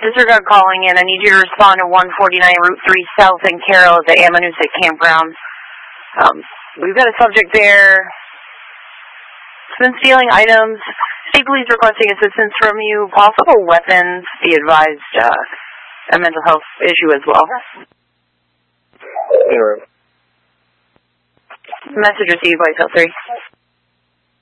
Disregard calling in. I need you to respond to 149 Route 3 South in Carroll at the Amanuset Campground. We've got a subject there. It's been stealing items. State police requesting assistance from you. Possible weapons. Be advised, a mental health issue as well. Message received by Cell 3.